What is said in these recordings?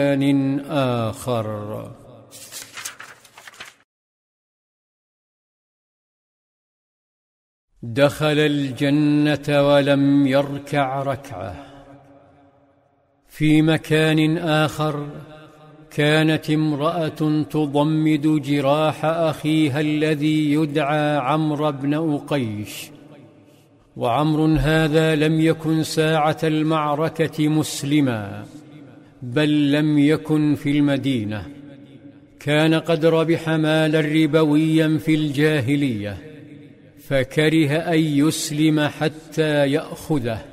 مكان آخر. دخل الجنة ولم يركع ركعة. في مكان آخر كانت امرأة تضمد جراح أخيها الذي يدعى عمرو بن أقيش، وعمرو هذا لم يكن ساعة المعركة مسلما، بل لم يكن في المدينة، كان قد ربح مالا ربويا في الجاهلية، فكره أن يسلم حتى يأخذه،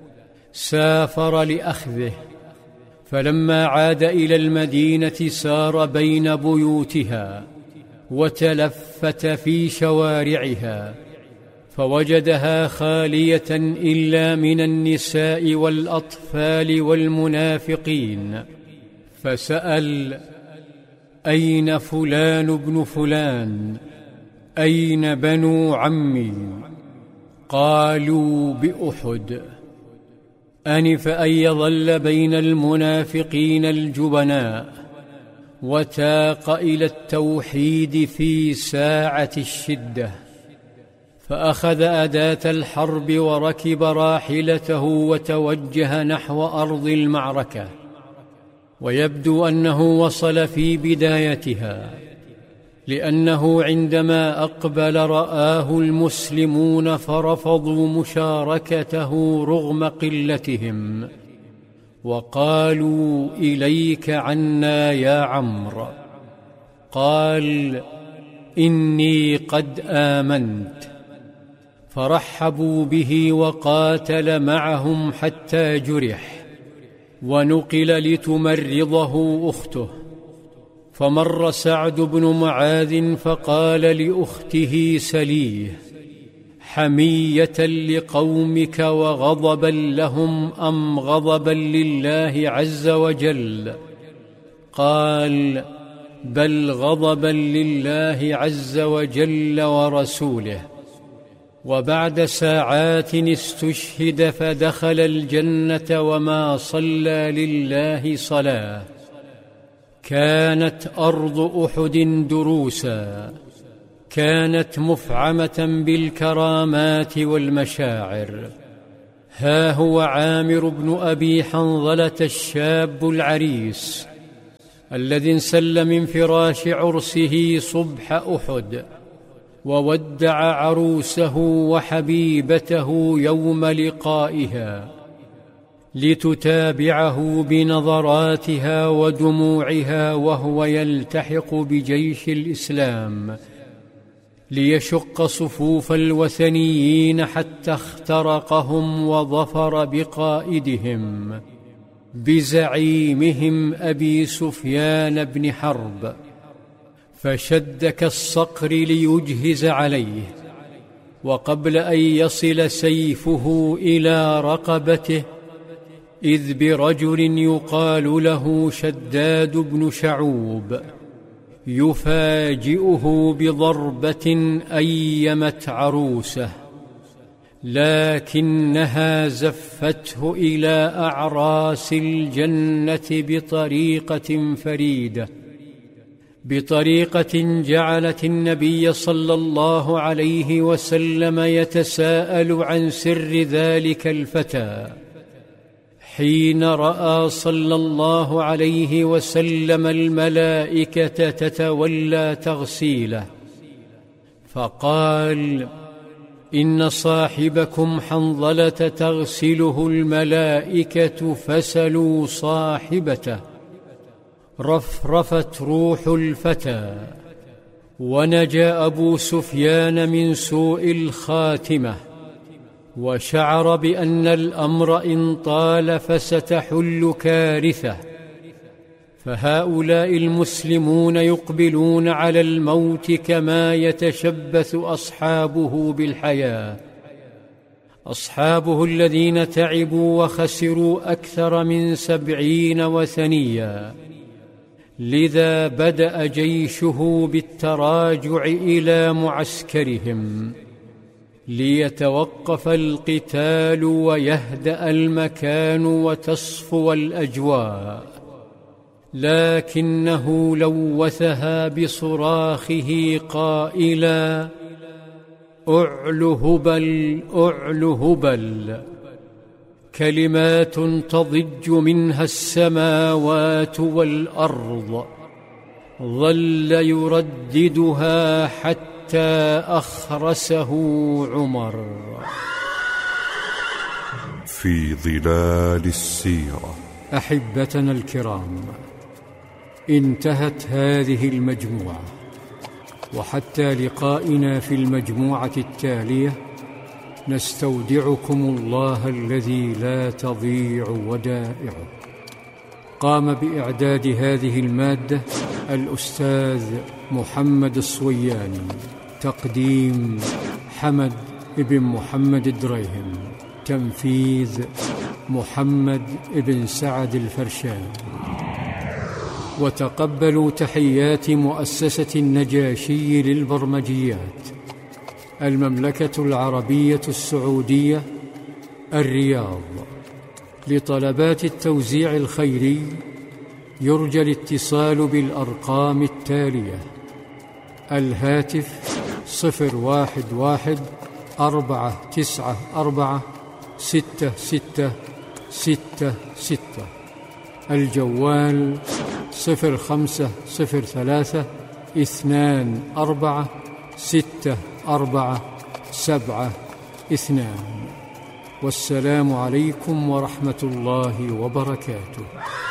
سافر لأخذه، فلما عاد إلى المدينة سار بين بيوتها وتلفت في شوارعها، فوجدها خالية إلا من النساء والأطفال والمنافقين، فسأل: أين فلان بن فلان؟ أين بنو عمي؟ قالوا: بأحد. أنف أن يظل بين المنافقين الجبناء، وتاق إلى التوحيد في ساعة الشدة، فأخذ أداة الحرب وركب راحلته وتوجه نحو أرض المعركة، ويبدو أنه وصل في بدايتها، لأنه عندما أقبل رآه المسلمون فرفضوا مشاركته رغم قلتهم، وقالوا: إليك عنا يا عمرو. قال: إني قد آمنت. فرحبوا به وقاتل معهم حتى جرح، ونقل لتمرضه أخته. فمر سعد بن معاذ فقال لأخته: سليه، حمية لقومك وغضبا لهم أم غضبا لله عز وجل؟ قال: بل غضبا لله عز وجل ورسوله. وبعد ساعات استشهد فدخل الجنة وما صلى لله صلاة. كانت أرض أحد دروسا، كانت مفعمة بالكرامات والمشاعر. ها هو عامر بن أبي حنظلة الشاب العريس الذي انسل من فراش عرسه صبح أحد، وودع عروسه وحبيبته يوم لقائها، لتتابعه بنظراتها ودموعها وهو يلتحق بجيش الإسلام، ليشق صفوف الوثنيين حتى اخترقهم وظفر بقائدهم، بزعيمهم أبي سفيان بن حرب، فشد كالصقر ليجهز عليه. وقبل أن يصل سيفه إلى رقبته إذ برجل يقال له شداد بن شعوب يفاجئه بضربة أيمت عروسه، لكنها زفته إلى أعراس الجنة بطريقة فريدة، بطريقة جعلت النبي صلى الله عليه وسلم يتساءل عن سر ذلك الفتى حين رأى صلى الله عليه وسلم الملائكة تتولى تغسيله، فقال: إن صاحبكم حنظلة تغسله الملائكة فسلوا صاحبته. رفرفت روح الفتى، ونجا أبو سفيان من سوء الخاتمة، وشعر بأن الأمر إن طال فستحل كارثة. فهؤلاء المسلمون يقبلون على الموت كما يتشبث أصحابه بالحياة، أصحابه الذين تعبوا وخسروا أكثر من 70 وثنيا. لذا بدأ جيشه بالتراجع إلى معسكرهم ليتوقف القتال ويهدأ المكان وتصفو الأجواء. لكنه لوثها بصراخه قائلا: أعل هبل أعل هبل. كلمات تضج منها السماوات والأرض، ظل يرددها حتى أخرسه عمر. في ظلال السيرة. أحبتنا الكرام، انتهت هذه المجموعة، وحتى لقائنا في المجموعة التالية نستودعكم الله الذي لا تضيع ودائعه. قام بإعداد هذه المادة الأستاذ محمد الصوياني، تقديم حمد بن محمد الدريهم، تنفيذ محمد بن سعد الفرشان. وتقبلوا تحيات مؤسسة النجاشي للبرمجيات، المملكة العربية السعودية، الرياض. لطلبات التوزيع الخيري يرجى الاتصال بالأرقام التالية: الهاتف 011-494-6666، الجوال 0503-246472. والسلام عليكم ورحمة الله وبركاته.